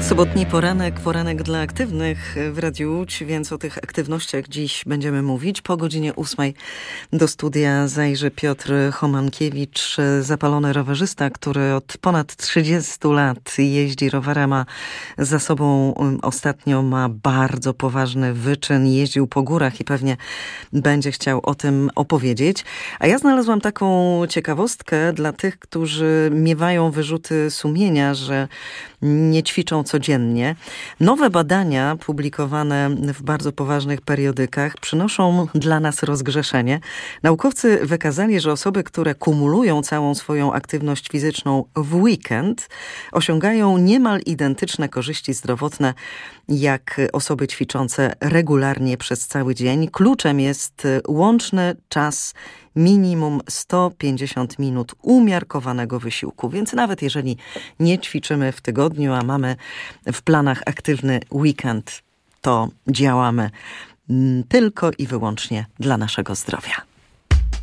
Sobotni poranek dla aktywnych w Radiu Łódź, więc o tych aktywnościach dziś będziemy mówić. Po godzinie 8 do studia zajrzy Piotr Chomankiewicz, zapalony rowerzysta, który od ponad 30 lat jeździ rowerem, a za sobą ostatnio ma bardzo poważny wyczyn. Jeździł po górach i pewnie będzie chciał o tym opowiedzieć. A ja znalazłam taką ciekawostkę dla tych, którzy miewają wyrzuty sumienia, że nie ćwiczą codziennie. Nowe badania publikowane w bardzo poważnych periodykach przynoszą dla nas rozgrzeszenie. Naukowcy wykazali, że osoby, które kumulują całą swoją aktywność fizyczną w weekend, osiągają niemal identyczne korzyści zdrowotne jak osoby ćwiczące regularnie przez cały dzień. Kluczem jest łączny czas minimum 150 minut umiarkowanego wysiłku. Więc nawet jeżeli nie ćwiczymy w tygodniu, a mamy w planach aktywny weekend, to działamy tylko i wyłącznie dla naszego zdrowia.